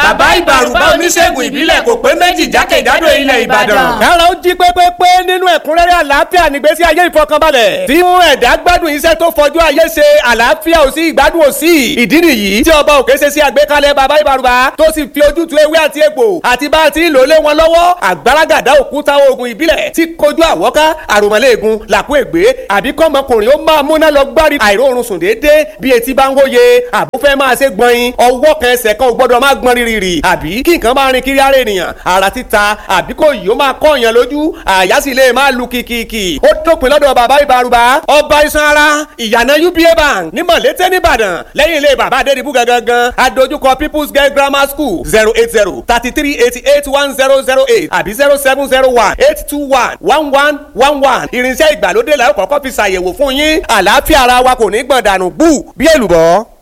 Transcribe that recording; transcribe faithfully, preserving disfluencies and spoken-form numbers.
bàbá ìbàrùbá oníṣègùn ìbílẹ̀ kò pé méjì jákèjádò ilẹ̀ ìbàdàn. kára ó jí pépépé nínú ẹ̀kúnrẹ́rẹ́ àlàáfíà nígbésí ayé ìfọkànbalẹ̀ tí mú ẹ̀dá gbádùn iṣẹ́ tó fọjú ayé ṣe àlàáfíà ò sí ìgbádùn ò sí ìdí nìyí tí ọba òkè ṣe sí àgbékalẹ̀ bàbá ìbàrùbá tó sì fi ojútùú ewé àti egbò àti bá a ti ń lò lé wọn lọ́wọ́ àgbàràgàdá òkúta oògùn ìbílẹ̀ tí kojú àwọ́ká àròmọ́lẹ́ẹ̀gùn làkú ègbé àbí kọ́mọkùnrin ó máa múná lọ gbárí àìróorun sùn déédéé bí etí bá ń hóye àbó fẹ́ máa ṣe gbọ̀nyin ọwọ́ kan ẹsẹ̀ kan ò gbọ́dọ̀ máa gbọ́n rírì àbí kí nǹkan máa rin kiri ara ènìyàn ara títa àbí kò yìí ó máa kọ́ èèyàn lójú àyà sì lè máa lu kìkìkì ó dópin lọ́dọ̀ bàbá ìbàrùbá ọba iṣan ara ìyànà uba bank ní mọ̀lété nìbàdàn lẹ́yìn ilé bàbá adédìbú gangan adójúkọ people's girl grammar school zero eight zero thirty three eighty eight one zero zero eight àbí zero seven zero one eight two one one one one one irinṣẹ́ ìgbàlódé la ó kọ́kọ́ fi ṣàyẹ̀wò fún yín àlàáfíà ara wa kò ní gbọ̀n dànù bú bí èlùbọ́.